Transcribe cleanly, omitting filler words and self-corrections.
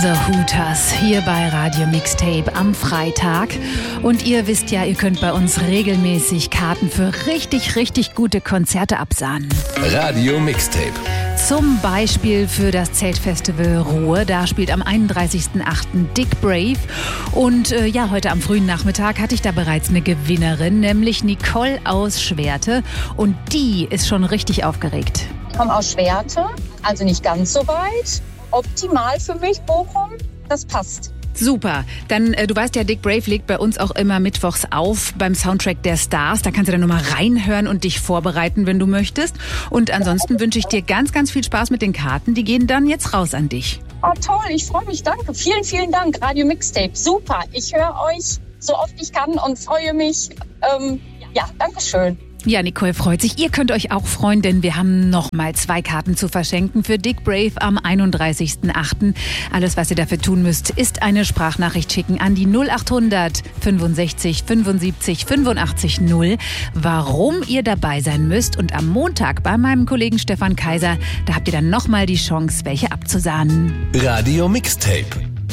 The Hooters hier bei Radio Mixtape am Freitag. Und ihr wisst ja, ihr könnt bei uns regelmäßig Karten für richtig, richtig gute Konzerte absahnen. Radio Mixtape. Zum Beispiel für das Zeltfestival Ruhr. Da spielt am 31.08. Dick Brave. Und heute am frühen Nachmittag hatte ich da bereits eine Gewinnerin, nämlich Nicole aus Schwerte. Und die ist schon richtig aufgeregt. Ich komme aus Schwerte, also nicht ganz so weit. Optimal für mich, Bochum, das passt. Super. Dann, du weißt ja, Dick Brave legt bei uns auch immer mittwochs auf beim Soundtrack der Stars. Da kannst du dann nochmal reinhören und dich vorbereiten, wenn du möchtest. Und ansonsten wünsche ich dir ganz, ganz viel Spaß mit den Karten. Die gehen dann jetzt raus an dich. Oh, toll, ich freue mich, danke. Vielen, vielen Dank, Radio Mixtape. Super, ich höre euch so oft ich kann und freue mich. Danke schön. Ja, Nicole freut sich. Ihr könnt euch auch freuen, denn wir haben nochmal 2 Karten zu verschenken für Dick Brave am 31.08. Alles, was ihr dafür tun müsst, ist eine Sprachnachricht schicken an die 0800 65 75 85 0, warum ihr dabei sein müsst. Und am Montag bei meinem Kollegen Stefan Kaiser, da habt ihr dann nochmal die Chance, welche abzusahnen. Radio Mixtape.